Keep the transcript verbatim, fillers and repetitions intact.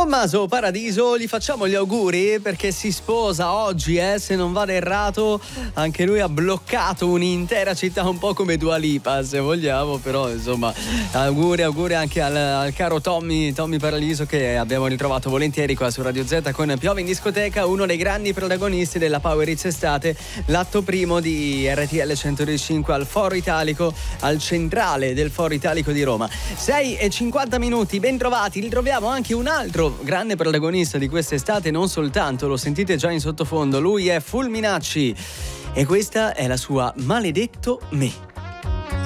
Tommaso Paradiso, gli facciamo gli auguri perché si sposa oggi, eh, se non vado errato. Anche lui ha bloccato un'intera città, un po' come Dua Lipa, se vogliamo, però insomma auguri, auguri anche al, al caro Tommy, Tommy Paradiso, che abbiamo ritrovato volentieri qua su Radio Z con Piove in discoteca, uno dei grandi protagonisti della Power Hits estate, l'atto primo di R T L centodicicinque al Foro Italico, al centrale del Foro Italico di Roma. sei e cinquanta minuti, ben trovati, ritroviamo anche un altro grande protagonista di quest'estate, non soltanto, lo sentite già in sottofondo, lui è Fulminacci e questa è la sua Maledetto Me.